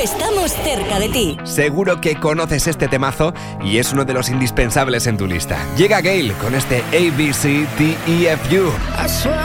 Estamos cerca de ti. Seguro que conoces este temazo y es uno de los indispensables en tu lista. Llega Gayle con este ABCDEFU.